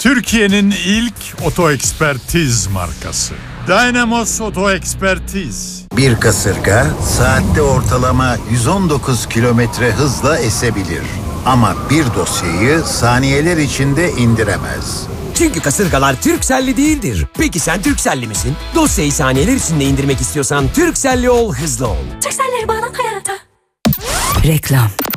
Türkiye'nin ilk oto ekspertiz markası. Dynamos Oto Ekspertiz. Bir kasırga saatte ortalama 119 kilometre hızla esebilir. Ama bir dosyayı saniyeler içinde indiremez. Çünkü kasırgalar Turkcell'li değildir. Peki sen Turkcell'li misin? Dosyayı saniyeler içinde indirmek istiyorsan Turkcell'li ol, hızlı ol. Turkcell'leri bağlan hayata. Reklam.